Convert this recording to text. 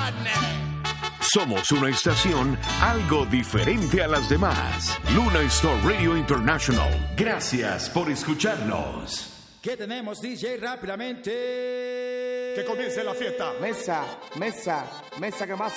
Somos una estación algo diferente a las demás. Luna Star Radio International. Gracias por escucharnos. ¿Qué tenemos, DJ? Rápidamente. Que comience la fiesta. Mesa, que más